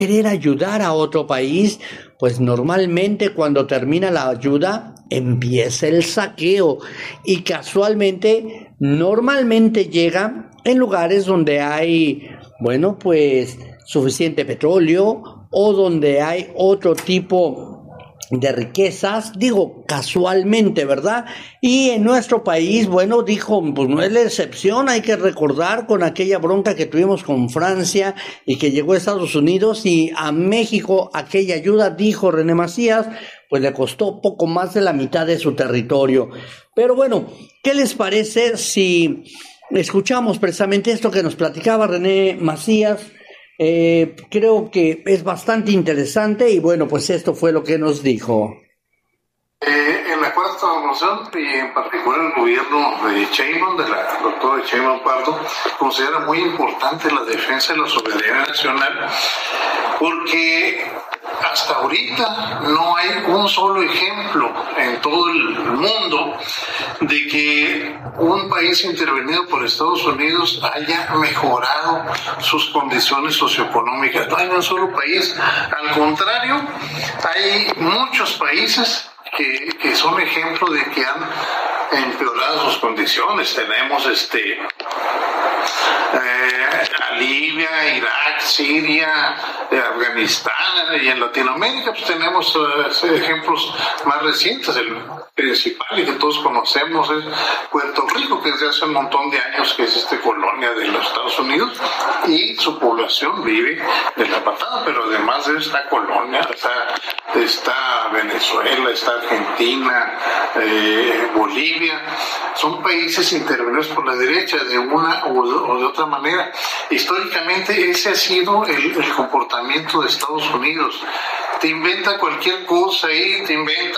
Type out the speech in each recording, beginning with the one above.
querer ayudar a otro país, pues normalmente cuando termina la ayuda empieza el saqueo y casualmente normalmente llega en lugares donde hay, bueno, pues suficiente petróleo o donde hay otro tipo de riquezas, digo casualmente, ¿verdad? Y en nuestro país, bueno, dijo, pues no es la excepción, hay que recordar con aquella bronca que tuvimos con Francia y que llegó a Estados Unidos y a México aquella ayuda, dijo René Macías, pues le costó poco más de la mitad de su territorio. Pero bueno, ¿qué les parece si escuchamos precisamente esto que nos platicaba René Macías? Creo que es bastante interesante y bueno, pues esto fue lo que nos dijo. En la cuarta transformación y en particular el gobierno de Sheinbaum, de la doctora Sheinbaum Pardo, considera muy importante la defensa de la soberanía nacional porque hasta ahorita no hay un solo ejemplo en todo el mundo de que un país intervenido por Estados Unidos haya mejorado sus condiciones socioeconómicas. No hay un solo país. Al contrario, hay muchos países que son ejemplo de que han empeorado sus condiciones. Tenemos a Libia, Irak, Siria, Afganistán, y en Latinoamérica pues tenemos ejemplos más recientes. El principal y que todos conocemos es Puerto Rico, que desde hace un montón de años que es colonia de los Estados Unidos y su población vive de la patada, pero además de esta colonia está Venezuela, está Argentina, Bolivia. Son países intervenidos por la derecha de una o de otra manera. Históricamente ese ha sido el comportamiento de Estados Unidos. Te inventa cualquier cosa ahí, te inventa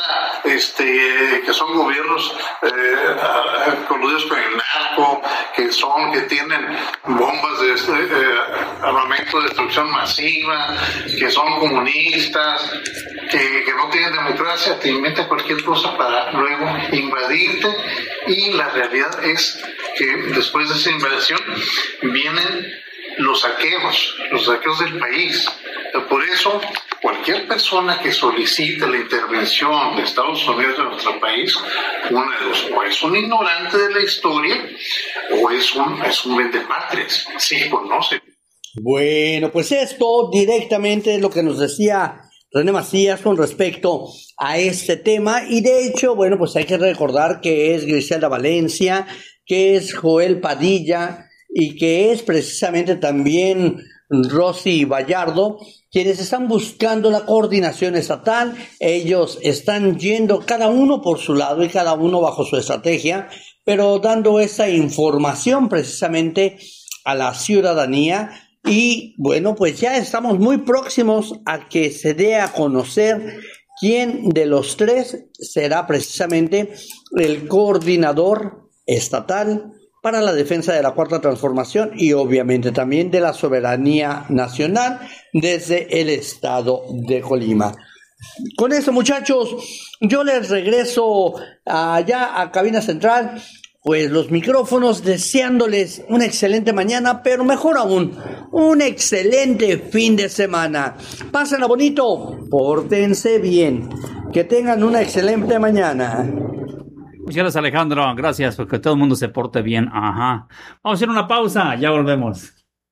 que son gobiernos coludidos con el narco, que tienen bombas de armamento de destrucción masiva, que son comunistas, que no tienen democracia. Te inventa cualquier cosa para luego invadirte, y la realidad es que después de esa invasión vienen los saqueos del país. Por eso, cualquier persona que solicite la intervención de Estados Unidos en nuestro país, una de dos, o es un ignorante de la historia, o es un vendepatrias, sí conoce. Bueno, pues esto directamente es lo que nos decía René Macías con respecto a este tema, y de hecho, bueno, pues hay que recordar que es Griselda Valencia, que es Joel Padilla, y que es precisamente también Rosy Vallardo, quienes están buscando la coordinación estatal. Ellos están yendo cada uno por su lado y cada uno bajo su estrategia, pero dando esa información precisamente a la ciudadanía. Y bueno, pues ya estamos muy próximos a que se dé a conocer quién de los tres será precisamente el coordinador estatal para la defensa de la Cuarta Transformación y obviamente también de la soberanía nacional desde el estado de Colima. Con eso, muchachos, yo les regreso allá a Cabina Central, pues los micrófonos, deseándoles una excelente mañana, pero mejor aún, un excelente fin de semana. Pásenla bonito, pórtense bien, que tengan una excelente mañana. Muchas gracias, Alejandro. Gracias, porque todo el mundo se porte bien. Ajá. Vamos a hacer una pausa. Ya volvemos.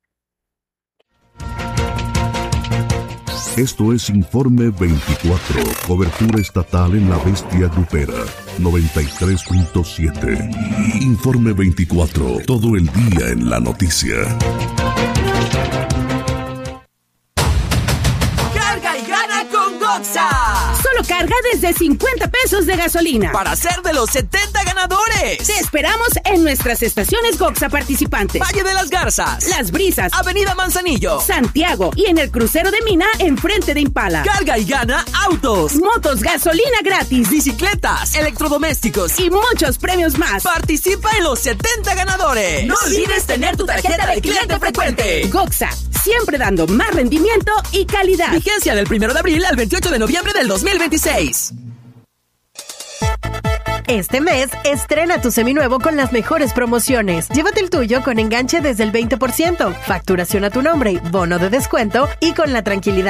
Esto es Informe 24. Cobertura estatal en la bestia grupera. 93.7. Informe 24. Todo el día en la noticia. Carga y gana con Goxa. Solo carga desde 50 pesos de gasolina. Para ser de los 70 ganadores. Te esperamos en nuestras estaciones Goxa participantes. Valle de las Garzas, Las Brisas, Avenida Manzanillo, Santiago y en el crucero de Mina enfrente de Impala. Carga y gana autos, motos, gasolina gratis, bicicletas, electrodomésticos y muchos premios más. Participa en los 70 ganadores. No olvides tener tu tarjeta de cliente frecuente. Goxa, siempre dando más rendimiento y calidad. Vigencia del 1 de abril al 28 de noviembre del 2026. Este mes, estrena tu seminuevo con las mejores promociones. Llévate el tuyo con enganche desde el 20%, facturación a tu nombre, bono de descuento y con la tranquilidad